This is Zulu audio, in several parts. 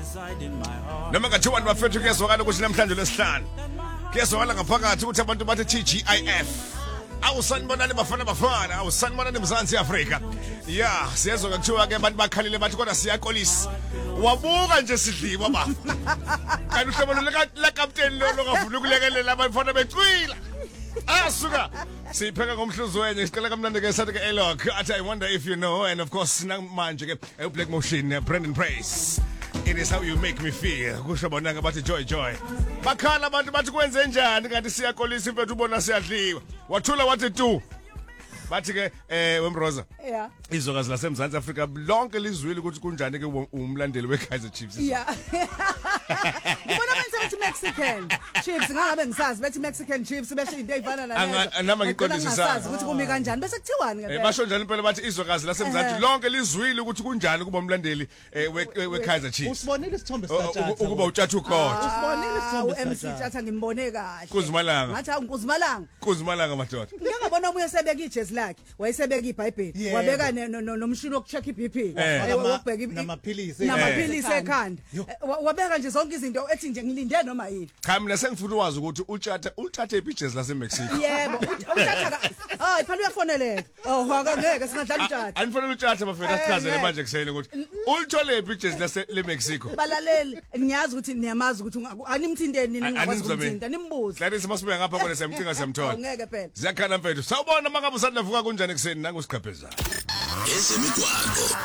Noma ngathiwa bafethu kuyezwakala ukuthi namhlanje lesihlanu kuyezwakala ngaphakathi ukuthi abantu bathi TGIF awusanibonani bafana awusanibonani eMzansi Afrika siyezwa kuthiwa ke abantu bakhalile bathi kodwa siyaxolisa wabuka nje sidliwa ba kanti uhlobo la captain lo ngavula ukulekelela abafana becwila asuka sipheka ngomhluzi wenye isicela kamnandi ke sathi ke Elok athi I wonder if you know, and of course namanje ke Black Motion Brandon Praise. It is how you make me feel. Kusho bona ngabathi joy bakhala abantu bathi kwenze njani kanti siyaxolisa impethu ubona siyadliwa wathula wathi tu bathi ke wemroza izokazi laseMzansi Afrika lonke lizwile ukuthi kunjani ke umlandeli weKaizer Chiefs ngibona abantu Mexican Chiefs ngabe ngisazi bethi Mexican Chiefs besho into eyifana nalezo nama ngiqondisa ngisazi ukuthi kumi kanjani bese kuthiwani ke basho njalo impela bathi izokazi laseMzansi lonke lizwile ukuthi kunjani kuba umlandeli weKaizer Chiefs usibonile isithombe sikaThatha ukuba uThatha ukhotha usibonile isithombe uMC Thatha ngimbone kahle Kuzimalanga ngathi Kuzimalanga madoda ngiyabona ubuye sebeka ijezi lakhe wayesebeka iBhayibheli wabeka nomshini wokucheck iBP wabeka namaphilisi ekhanda wabeka nje zonke izinto ethi nje ngilinde noma yini cha mina sengifuna ukwazi ukuthi uThatha ijezi laseMexico yebo uThatha hayi phela uyafoneleka ngeke singadlala uThatha anifonela uThatha bafethu asichazele manje kusele ukuthi ulithole ijezi leMexico balaleli ngiyazi ukuthi niyamazi ukuthi animthinteni nini ngakwazi ukuthinta nimbuze lathi simasibuya ngapha kone siyamcinga siyamthola ngeke phela ziyakhala mfethu sawubona mangabe usanavuka kunjani ekseni nangusiqhephezana ezemigwaqo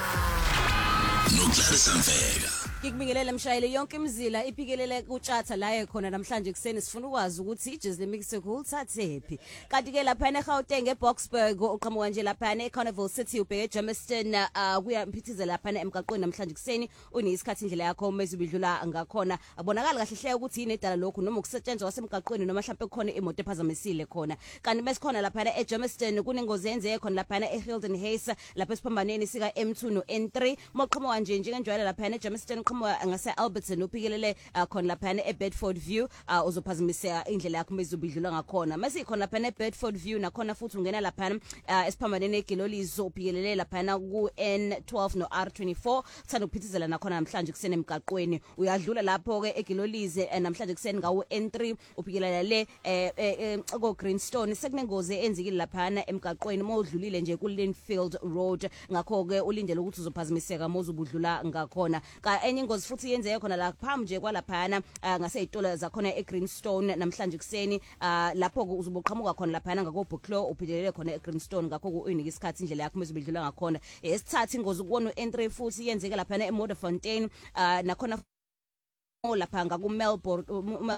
nokuhlalisa mfeka Ngikubingelela mshayeli yonke imizila iphikelele kuTshatha la ekhona namhlanje kuseni sifuna ukwazi ukuthi ijezi leMexico ulithathephi kanti ke lapha eGauteng eBoksburg uqhamuka nje lapha eCarnival City ubheke eJermiston kuyamphithizela lapha emgaqweni namhlanje kuseni unesikhathi indlela yakho mezibidlula ngakhona abonakala kahle hle ukuthi yini edala lokhu noma ukusetshenzwa wasemgaqweni noma mhlawumbe kukhona imoto ephazamisile khona kanti besikhona lapha eJermiston kunengozi yenzeke khona lapha eHilton Hayes lapha esiphambaneni sika M2 no N3 moqhamuka nje njengenjwayela lapha eJermiston ngase Alberton uphikelele khona lapha eBedford View uzophazamiseka indlela yakho mezobidlula ngakhona mase khona lapha eBedford View nakhona futhi ungena lapha esiphambaneni eGilolizo uphikelele lapha ku N12 no R24 thanda ukuphithizela nakhona namhlanje kusene emgaqweni uyadlula lapho ke eGilolize namhlanje kusene ngawo N3 uphikelele le ko Greenstone sekunengozi enzikile lapha emgaqweni mawudlulile nje ku Linfield Road ngakho ke ulindele ukuthi uzophazamiseka mozubudlula ngakhona enye ingozi futhi yenzeke khona la phambi nje kwalaphana ngaseyitolo zakhona eGreenstone namhlanje kuseni lapho uzoboqhamuka khona laphana ngakobuklo uphelele khona eGreenstone ngakho uyinika isikhathi indlela yakho mezibidlula ngakhona esithatha ingozi ukubona uN3 futhi yenzeke laphana eModderfontein nakhona lapha ngakuMelbourne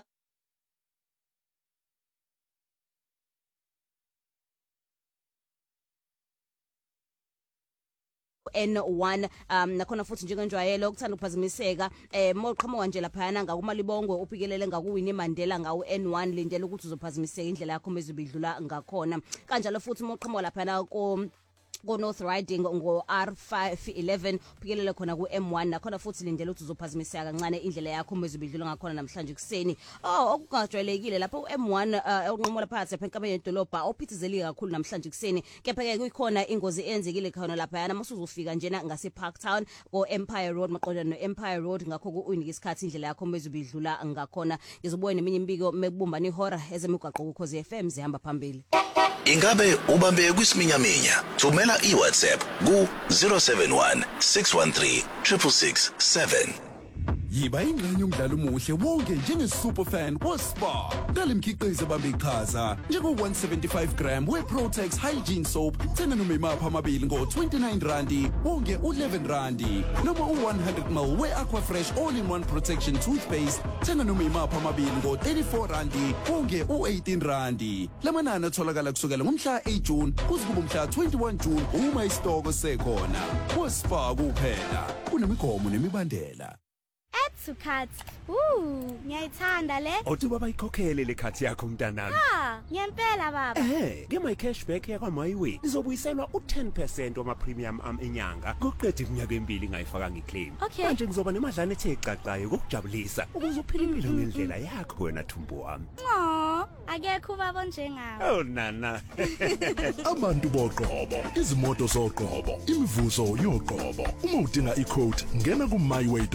N1 nakhona futhi njengenjwayelo ukuthanda ukuphazimiseka moqhamuka nje laphana ngakumalibongwe uphikelele ngakuWinnie Mandela ngawu N1 lindele ukuthi uzophazamiseka indlela yakho mezibidlula ngakhona kanjalo futhi moqhamuka laphana go North Riding ngo R511 uphikelele khona ku M1 nakhona futhi lindele ukuthi uzophazamiseka kancane indlela yakho mezibidlula ngakhona namhlanje kuseni okungajwayelekile lapho uM1 onqomola phakathi ephekame yedolobha ophithizeli kakhulu namhlanje kuseni kepha ke kuyikhona ingozi enzekile khona lapha yana masuzofika njena ngase Parktown ko Empire Road maqondana no Empire Road ngakho uyinika isikhathi indlela yakho mezibidlula ngakhona ngizobona neminye imbiko mekubumbana ihora ezemigwaqo ku Khosi FM zihamba phambili. Ingabe ubambe kwisiminyaminya thumela iWhatsApp ku 071 613 667 Yiba ingxenye umdlalo omuhle wonke njenge-superfan woSpa. Ngalemkhiqizo bambe iqhaza njenge-175 gram we-Protex Hygiene Soap thenga noma imapha amabili ngo-29 randi wonke u-11 randi noma u-100 ml we-Aquafresh All-in-One Protection Toothpaste thenga noma imapha amabili ngo-34 randi wonke u-18 randi. Lamanani atholakala kusukela ngomhla 8 June kuze kube umhla 21 June uma isitoko sekhona. WoSpa kuphela kunemigomo nemibandela. To cut. Ngiyayithanda le. Awuthi baba ikhokhele le khathi yakho mntanami. Ngempela baba. Ke my cashback yakwa MyWay izobuyiselwa u10% wama premium enyanga kuqedwe iminyaka emibili ngayifaka ngiclaim. Manje ngizoba nemadlana ethe xaxayo kokujabulisa ukuze uphile impilo ngendlela yakho wena Thumbu wami. Akekho baba njengawe. Oh nana. Abantu boqobo, izimoto zoqobo, imivuzo yoqobo. Uma udinga iquote ngena ku MyWay